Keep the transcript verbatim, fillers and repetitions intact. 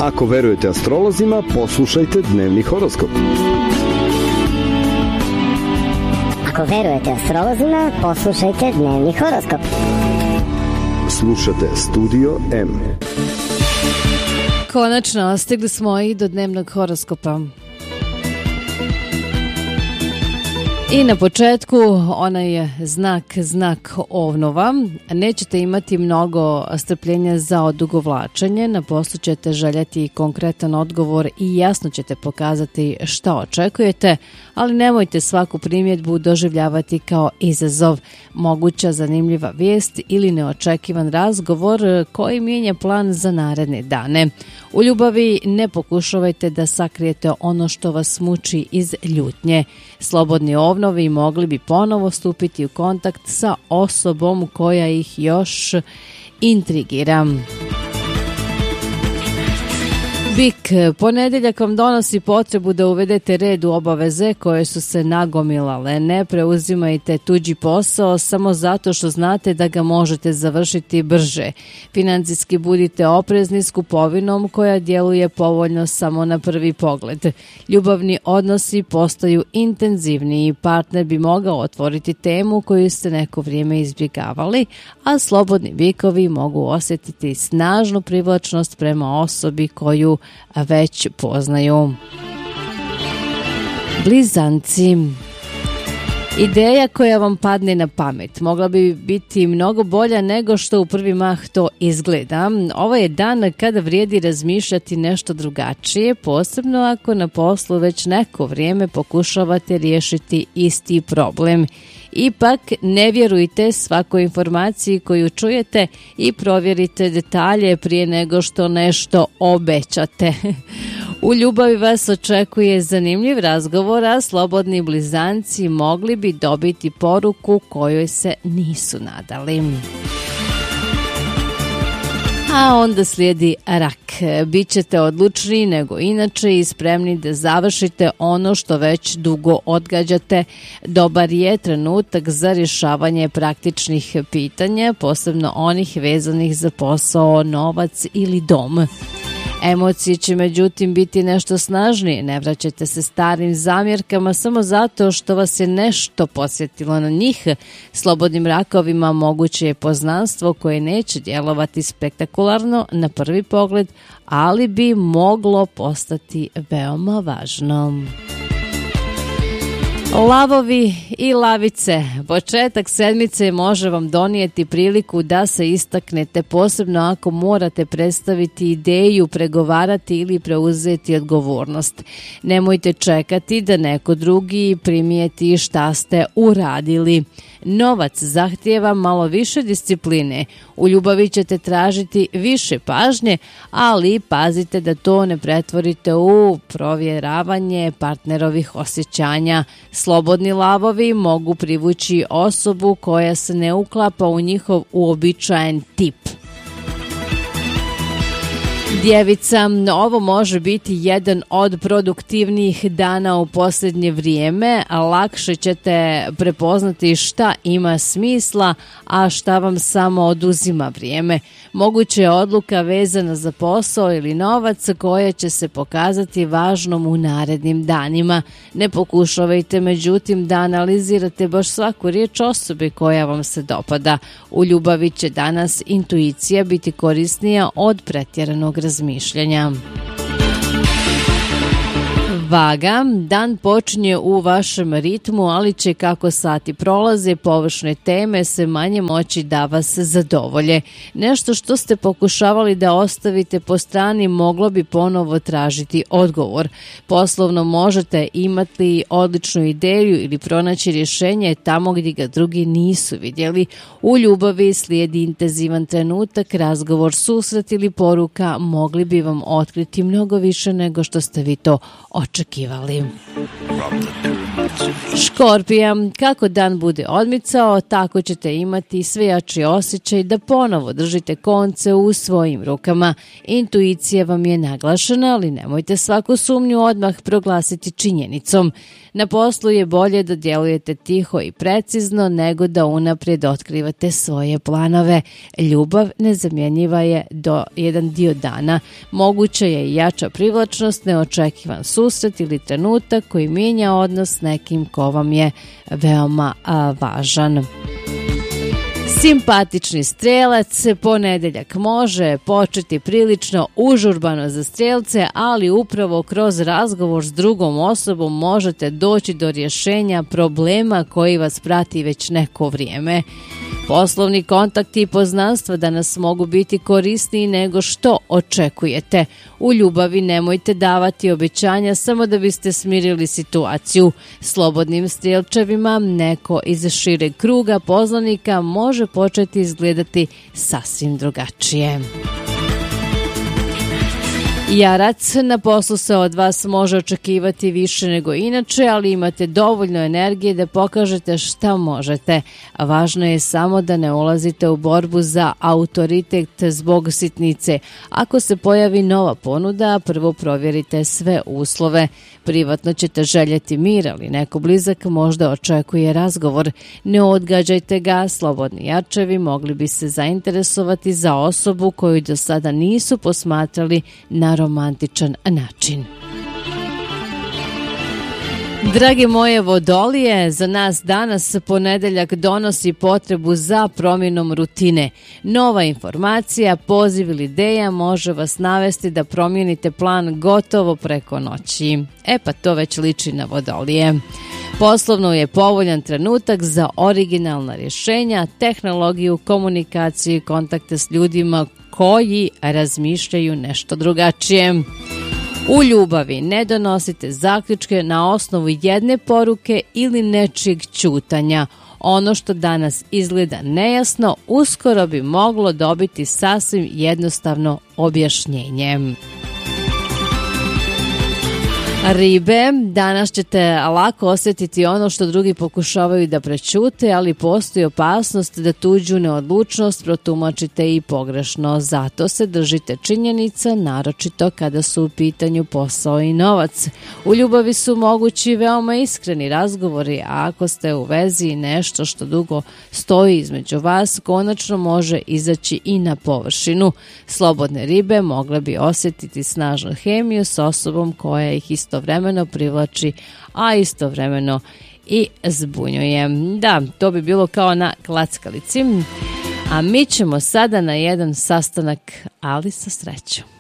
Ako verujete astrolozima, poslušajte dnevni horoskop. Ako verujete astrolozima, poslušajte dnevni horoskop. Slušate Studio M. Konačno, stigli smo i do dnevnog horoskopa. I na početku onaj znak, znak ovnova. Nećete imati mnogo strpljenja za odugovlačenje, na poslu ćete željeti konkretan odgovor i jasno ćete pokazati šta očekujete, ali nemojte svaku primjedbu doživljavati kao izazov, moguća zanimljiva vijest ili neočekivan razgovor koji mijenja plan za naredne dane. U ljubavi ne pokušavajte da sakrijete ono što vas muči iz ljutnje. Slobodni ovnovi mogli bi ponovo stupiti u kontakt sa osobom koja ih još intrigira. Bik, ponedjeljak vam donosi potrebu da uvedete red u obaveze koje su se nagomilale. Ne preuzimajte tuđi posao samo zato što znate da ga možete završiti brže. Financijski budite oprezni s kupovinom koja djeluje povoljno samo na prvi pogled. Ljubavni odnosi postaju intenzivniji. Partner bi mogao otvoriti temu koju ste neko vrijeme izbjegavali, a slobodni bikovi mogu osjetiti snažnu privlačnost prema osobi koju već poznaju. Blizanci. Ideja koja vam padne na pamet mogla bi biti mnogo bolja nego što u prvi mah to izgleda. Ovo je dan kada vrijedi razmišljati nešto drugačije, posebno ako na poslu već neko vrijeme pokušavate riješiti isti problem. Ipak ne vjerujte svakoj informaciji koju čujete i provjerite detalje prije nego što nešto obećate. U ljubavi vas očekuje zanimljiv razgovor, a slobodni blizanci mogli bi dobiti poruku kojoj se nisu nadali. A onda slijedi rak. Bićete odlučniji nego inače i spremni da završite ono što već dugo odgađate. Dobar je trenutak za rješavanje praktičnih pitanja, posebno onih vezanih za posao, novac ili dom. Emocije će međutim biti nešto snažnije, ne vraćajte se starim zamjerkama samo zato što vas je nešto podsjetilo na njih. Slobodnim rakovima moguće je poznanstvo koje neće djelovati spektakularno na prvi pogled, ali bi moglo postati veoma važno. Lavovi i lavice. Početak sedmice može vam donijeti priliku da se istaknete, posebno ako morate predstaviti ideju, pregovarati ili preuzeti odgovornost. Nemojte čekati da neko drugi primijeti šta ste uradili. Novac zahtijeva malo više discipline. U ljubavi ćete tražiti više pažnje, ali pazite da to ne pretvorite u provjeravanje partnerovih osjećanja. Slobodni lavovi mogu privući osobu koja se ne uklapa u njihov uobičajen tip. Djevica, ovo može biti jedan od produktivnijih dana u posljednje vrijeme, a lakše ćete prepoznati šta ima smisla, a šta vam samo oduzima vrijeme. Moguće je odluka vezana za posao ili novac koja će se pokazati važnom u narednim danima. Ne pokušavajte međutim da analizirate baš svaku riječ osobe koja vam se dopada. U ljubavi će danas intuicija biti korisnija od pretjeranog razmišljanja. Vaga, dan počinje u vašem ritmu, ali će kako sati prolaze, površne teme se manje moći da vas zadovolje. Nešto što ste pokušavali da ostavite po strani moglo bi ponovo tražiti odgovor. Poslovno možete imati odličnu ideju ili pronaći rješenje tamo gdje ga drugi nisu vidjeli. U ljubavi slijedi intenzivan trenutak, razgovor, susret ili poruka mogli bi vam otkriti mnogo više nego što ste vi to očekivali. From the Škorpija, kako dan bude odmicao, tako ćete imati sve jači osjećaj da ponovo držite konce u svojim rukama. Intuicija vam je naglašena, ali nemojte svaku sumnju odmah proglasiti činjenicom. Na poslu je bolje da djelujete tiho i precizno nego da unaprijed otkrivate svoje planove. Ljubav nezamjenjiva je do jedan dio dana. Moguća je i jača privlačnost, neočekivan susret ili trenutak koji mijenja odnos s nekim ko vam je veoma a, važan. Simpatični strelac, ponedeljak može početi prilično užurbano za strelce, ali upravo kroz razgovor s drugom osobom možete doći do rješenja problema koji vas prati već neko vrijeme. Poslovni kontakti i poznanstva danas mogu biti korisniji nego što očekujete. U ljubavi nemojte davati obećanja samo da biste smirili situaciju. Slobodnim strelčevima neko iz šireg kruga poznanika može početi izgledati sasvim drugačije. Jarac, na poslu se od vas može očekivati više nego inače, ali imate dovoljno energije da pokažete šta možete. A važno je samo da ne ulazite u borbu za autoritet zbog sitnice. Ako se pojavi nova ponuda, prvo provjerite sve uslove. Privatno ćete željeti mir, ali neko blizak možda očekuje razgovor. Ne odgađajte ga, slobodni jačevi mogli bi se zainteresovati za osobu koju do sada nisu posmatrali na romantičan način. Drage moje vodolije, za nas danas ponedeljak donosi potrebu za promjenom rutine. Nova informacija, poziv ili ideja može vas navesti da promijenite plan gotovo preko noći. E pa to već liči na vodolije. Poslovno je povoljan trenutak za originalna rješenja, tehnologiju, komunikaciju i kontakte s ljudima koji razmišljaju nešto drugačije. U ljubavi ne donosite zaključke na osnovu jedne poruke ili nečijeg ćutanja. Ono što danas izgleda nejasno, uskoro bi moglo dobiti sasvim jednostavno objašnjenje. Ribe, danas ćete lako osjetiti ono što drugi pokušavaju da prečute, ali postoji opasnost da tuđu neodlučnost protumačite i pogrešno. Zato se držite činjenica, naročito kada su u pitanju posao i novac. U ljubavi su mogući veoma iskreni razgovori, a ako ste u vezi i nešto što dugo stoji između vas, konačno može izaći i na površinu. Slobodne ribe mogle bi osjetiti snažnu hemiju s osobom koja ih isto istovremeno privlači, a istovremeno i zbunjuje. Da, to bi bilo kao na klackalici. A mi ćemo sada na jedan sastanak, ali sa srećom.